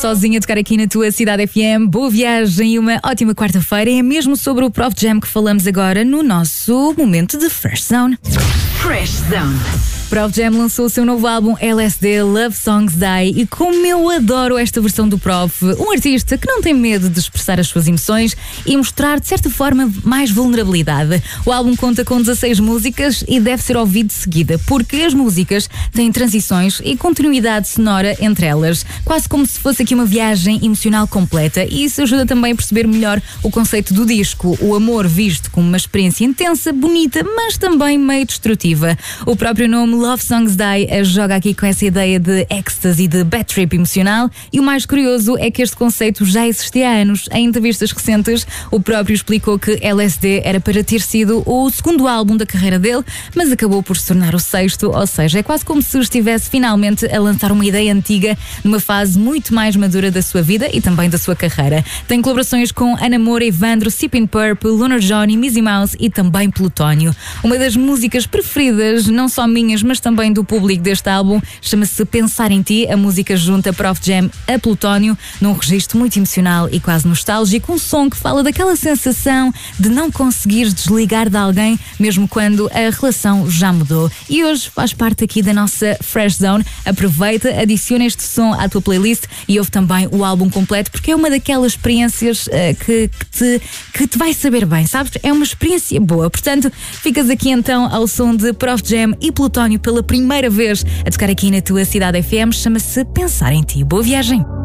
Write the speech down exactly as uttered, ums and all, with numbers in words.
Sozinha a tocar aqui na tua Cidade F M. Boa viagem e uma ótima quarta-feira. É mesmo sobre o Prof Jam que falamos agora no nosso momento de Fresh Zone. Fresh Zone. Prof Jam lançou o seu novo álbum L S D Love Songs Die e como eu adoro esta versão do Prof, um artista que não tem medo de expressar as suas emoções e mostrar de certa forma mais vulnerabilidade. O álbum conta com dezasseis músicas e deve ser ouvido de seguida, porque as músicas têm transições e continuidade sonora entre elas, quase como se fosse aqui uma viagem emocional completa, e isso ajuda também a perceber melhor o conceito do disco, o amor visto como uma experiência intensa, bonita, mas também meio destrutiva. O próprio nome Love Songs Die joga aqui com essa ideia de ecstasy, de bad trip emocional, e o mais curioso é que este conceito já existia há anos. Em entrevistas recentes, o próprio explicou que L S D era para ter sido o segundo álbum da carreira dele, mas acabou por se tornar o sexto, ou seja, é quase como se estivesse finalmente a lançar uma ideia antiga numa fase muito mais madura da sua vida e também da sua carreira. Tem colaborações com Ana Moura, Evandro, Sippin' Purple, Lunar Johnny, Mizzy Mouse e também Plutónio. Uma das músicas preferidas, não só minhas, mas também do público deste álbum, chama-se Pensar em Ti. A música junta Prof Jam a Plutónio num registro muito emocional e quase nostálgico, um som que fala daquela sensação de não conseguir desligar de alguém mesmo quando a relação já mudou. E hoje faz parte aqui da nossa Fresh Zone. Aproveita, adiciona este som à tua playlist e ouve também o álbum completo, porque é uma daquelas experiências uh, que, que, te, que te vai saber bem, sabes? É uma experiência boa. Portanto, ficas aqui então ao som de Prof Jam e Plutónio pela primeira vez a tocar aqui na tua Cidade F M. Chama-se Pensar em Ti. Boa viagem!